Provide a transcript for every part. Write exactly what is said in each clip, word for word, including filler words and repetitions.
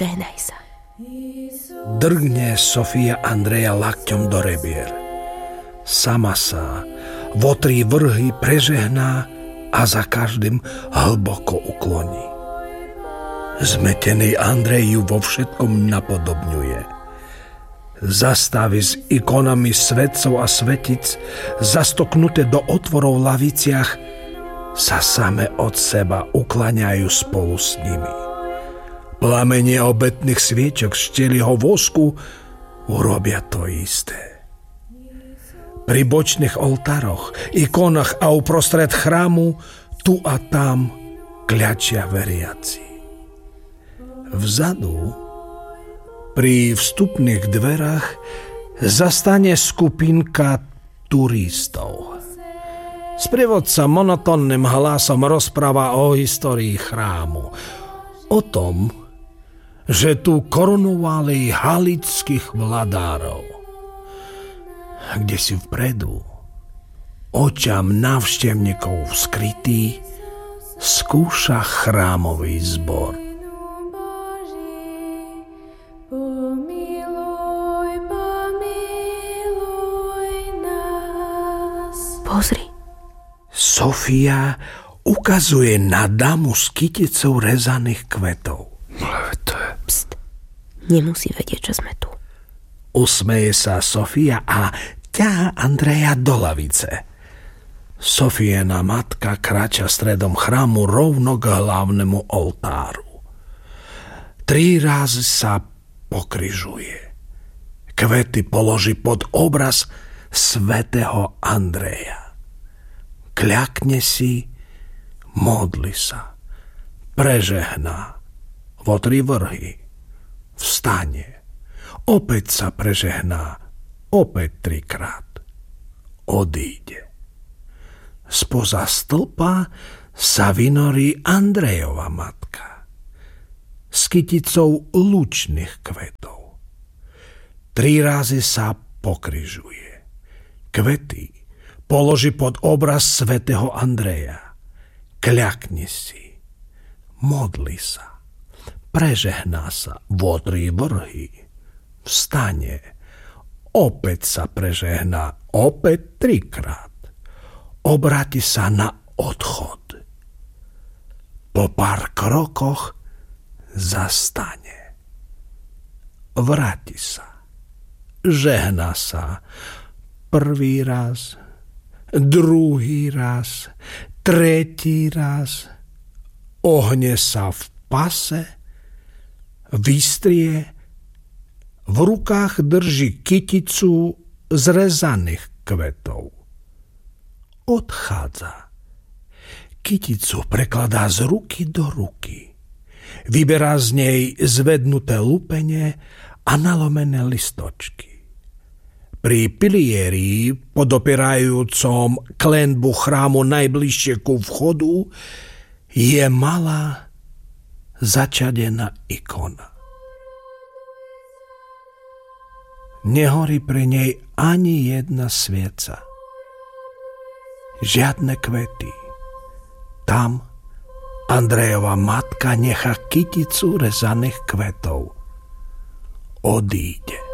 Žehnaj sa. Drgne Sofia Andreja lakťom do rebier. Sama sa vo tri vrhy prežehná a za každým hlboko ukloní. Zmetený Andrej ju vo všetkom napodobňuje. Zastavy s ikonami svetcov a svetic, zastoknuté do otvorov v laviciach, sa same od seba ukláňajú spolu s nimi. Plamenie obetných sviečok z včelieho vosku urobia to isté. Pri bočných oltároch, ikonách a uprostred chrámu tu a tam kľačia veriaci. Vzadu, pri vstupných dverách, zastane skupinka turistov. Sprievodca monotónnym hlasom rozpráva o histórii chrámu, o tom, že tu korunovali halických vladárov. Kde si vpredu, očam návštevníkov skrytý, skúša chrámový zbor. Pozri. Sofia ukazuje na damu s kyticou rezaných kvetov. To je... Pst, nemusí vedieť, že sme tu. Usmeje sa Sofia a ťahá Andreja do lavice. Sofiena matka kráča stredom chrámu rovno k hlavnému oltáru. Tri razy sa pokrižuje. Kvety položí pod obraz svätého Andreja. Kľakne si, modli sa, prežehná vo tri vrhy, vstane, opäť sa prežehná, opäť trikrát, odíde. Spoza stĺpa sa vynorí Andrejova matka s kyticou lučných kvetov. Tri razy sa pokrižuje. Kvety položí pod obraz svätého Andreja. Kľakni si, modli sa, prežehná sa vo tri vrhy, vstane, opäť sa prežehná, opäť trikrát, obráti sa na odchod. Po pár krokoch zastane, vráti sa, žehná sa, prvý raz, druhý raz, tretí raz, ohne sa v pase, vystrie, v rukách drží kyticu z rezaných kvetov. Odchádza. Kyticu prekladá z ruky do ruky. Vyberá z nej zvednuté lupene a nalomené listočky. Pri pilierii, podopierajúcom klenbu chrámu najbližšie ku vchodu, je malá začadená ikona. Nehorí pri nej ani jedna svieca. Žiadne kvety. Tam Andrejova matka nechá kyticu rezaných kvetov. Odíde.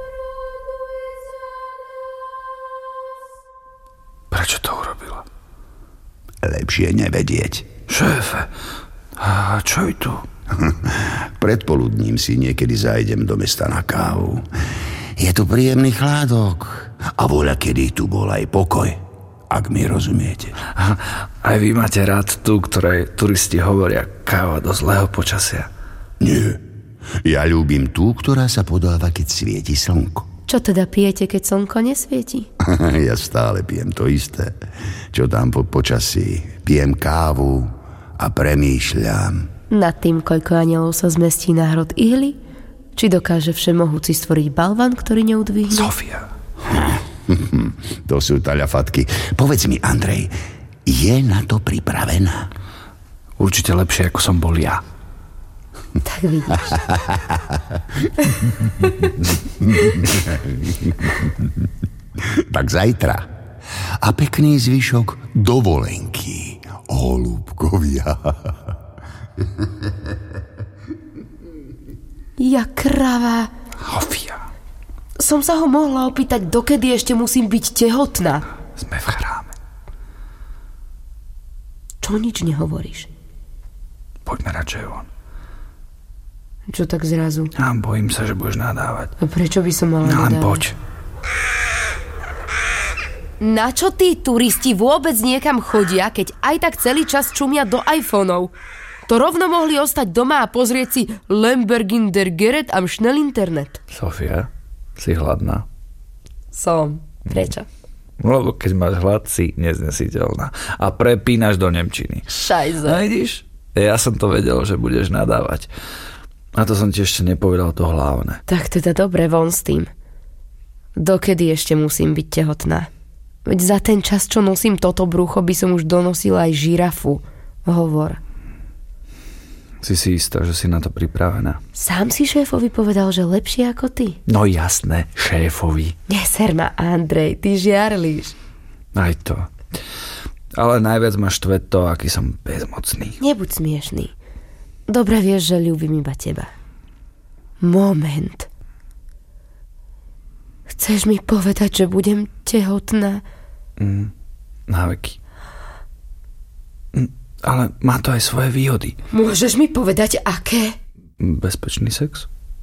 Prečo to urobila? Lepšie nevedieť. Šéfe, a čo je tu? Predpoludním si niekedy zájdem do mesta na kávu. Je tu príjemný chládok a voľakedy tu bol aj pokoj, ak mi rozumiete. A aj vy máte rád tú, ktorej turisti hovoria káva do zlého počasia? Nie, ja ľúbim tú, ktorá sa podáva, keď svieti slnko. Čo teda pijete, keď slnko nesvieti? Ja stále pijem to isté. Čo tam po počasí? Pijem kávu a premýšľam. Nad tým, koľko anielov sa zmestí na hrot ihly? Či dokáže všemohúci stvoriť balvan, ktorý neudvihne? Sofia. To sú taľafatky. Povedz mi, Andrej, je na to pripravená? Určite lepšie, ako som bol ja. Tak vidíš. Tak zajtra. A pekný zvyšok dovolenky, holúbkovia. Ja jak krava. Sofia. Som sa ho mohla opýtať, dokedy ešte musím byť tehotná. Sme v chráme. Čo nič nehovoríš? Poďme radšej von. Čo tak zrazu? Ja bojím sa, že budeš nadávať. A prečo by som mala No len nadávať? poď. Na čo tí turisti vôbec niekam chodia, keď aj tak celý čas čumia do iPhoneov? To rovno mohli ostať doma a pozrieť si Lembergin der Gerät am schnell Internet. Sofia, si hladná? Som. Prečo? Lebo keď máš hlad, si neznesiteľná. A prepínaš do nemčiny. Šajze. No vidíš? Ja som to vedel, že budeš nadávať. A to som ti ešte nepovedal to hlavné. Tak teda dobre, von s tým. Dokedy ešte musím byť tehotná? Veď za ten čas, čo nosím toto brucho, by som už donosila aj žirafu. Hovor. Si si istá, že si na to pripravená? Sám si šéfovi povedal, že lepšie ako ty. No jasné, šéfovi. Neser ma, Andrej, ty žiarlíš. Aj to. Ale najviac ma štve to, aký som bezmocný. Nebuď smiešný. Dobre vieš, že ľúbim iba teba. Moment. Chceš mi povedať, že budem tehotná? Mm, na veky. Mm, ale má to aj svoje výhody. Môžeš mi povedať, aké? Bezpečný sex?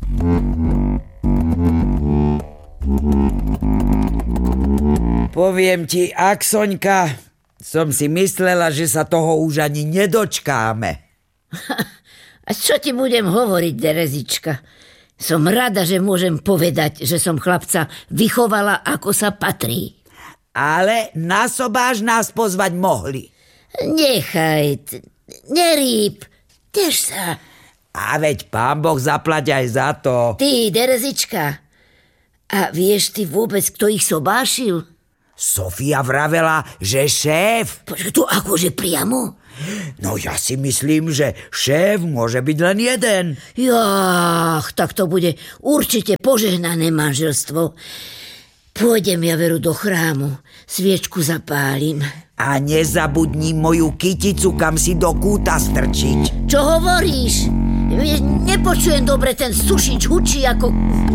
Poviem ti, Aksoňka, som si myslela, že sa toho už ani nedočkáme. A čo ti budem hovoriť, Terezička? Som rada, že môžem povedať, že som chlapca vychovala, ako sa patrí. Ale na sobáš nás pozvať mohli. Nechaj, t- nerýb, tež sa. A veď pán Boh zaplať aj za to. Ty, Terezička, a vieš ty vôbec, kto ich sobášil? Sofia vravela, že šéf. Počkaj, to akože priamo? No ja si myslím, že šéf môže byť len jeden. Jach, tak to bude určite požehnané manželstvo. Pôjdem ja veru do chrámu, sviečku zapálim. A nezabudni moju kyticu, kam si do kúta strčiť. Čo hovoríš? Vieš, nepočujem dobre, ten sušič hučí ako...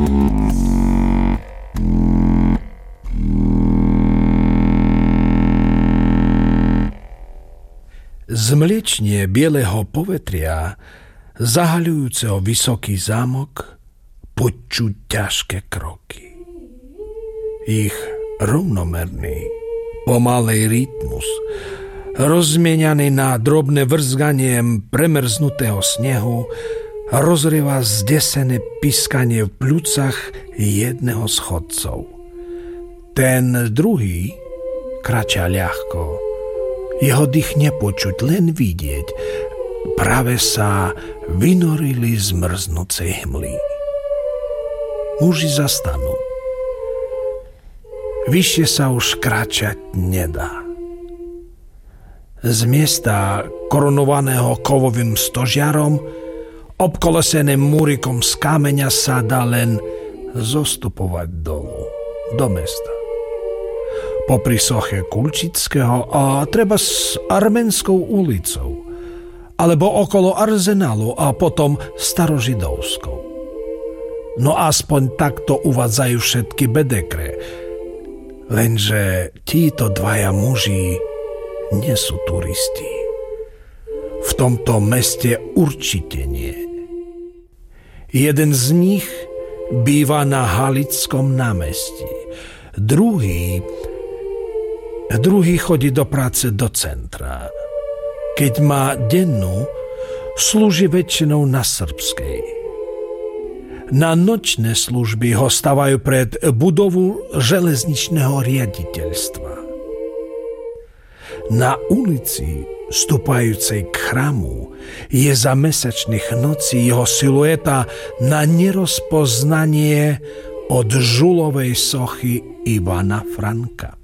Zmliečnie bieleho povetria, zahaľujúceho vysoký zámok, počuť ťažké kroky. Ich rovnomerný, pomalej rytmus, rozmienianý na drobné vrzganie premrznutého snehu, rozrieva zdesené piskanie v pľucach jedného z chodcov. Ten druhý krača ľahko. Jeho dých nepočuť, len vidieť. Práve sa vynorili z mrznúcej hmly. Muži zastanú. Vyššie sa už kráčať nedá. Z miesta korunovaného kovovým stožiarom, obkolesené múrikom z kameňa, sa dá len zostupovať dolu, do mesta. Popri soche Kulčického a treba s Arménskou ulicou, alebo okolo Arzenálu a potom Starožidovskou. No aspoň takto uvádzajú všetky bedekre. Lenže títo dvaja muži nie sú turisti. V tomto meste určite nie. Jeden z nich býva na Halickom námestí. Druhý Druhý chodí do práce do centra. Keď má dennú, slúži väčšinou na Srbskej. Na nočné služby ho stavajú pred budovu železničného riaditeľstva. Na ulici, vstupajúcej k chrámu, je za mesačných nocí jeho silueta na nerozpoznanie od žulovej sochy Ivana Franka.